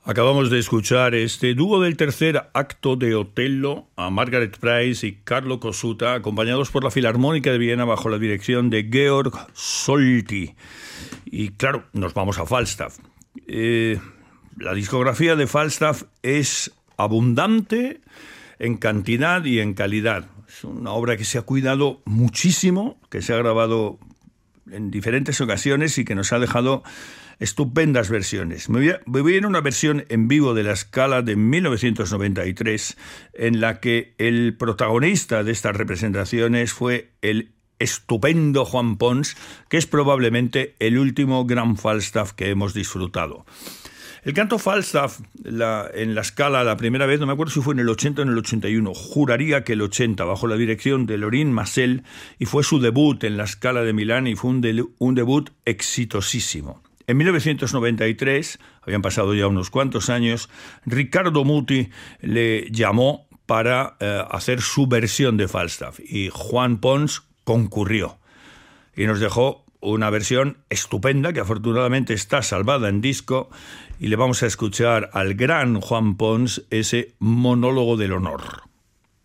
Acabamos de escuchar este dúo del tercer acto de Otello, a Margaret Price y Carlo Cosuta, acompañados por la Filarmónica de Viena bajo la dirección de Georg Solti. Y claro, nos vamos a Falstaff. La discografía de Falstaff es abundante en cantidad y en calidad. Es una obra que se ha cuidado muchísimo, que se ha grabado en diferentes ocasiones y que nos ha dejado estupendas versiones. Me voy a ir a una versión en vivo de la Scala de 1993, en la que el protagonista de estas representaciones fue el estupendo Juan Pons, que es probablemente el último gran Falstaff que hemos disfrutado. El canto Falstaff en la Scala la primera vez, no me acuerdo si fue en el 80 o en el 81, juraría que el 80, bajo la dirección de Lorin Maazel, y fue su debut en la Scala de Milán y fue un debut exitosísimo. En 1993, habían pasado ya unos cuantos años, Riccardo Muti le llamó para hacer su versión de Falstaff y Juan Pons concurrió y nos dejó una versión estupenda que afortunadamente está salvada en disco y le vamos a escuchar al gran Juan Pons ese monólogo del honor.